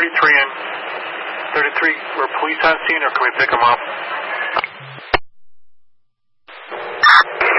33 and 33, were police on scene or can we pick them up?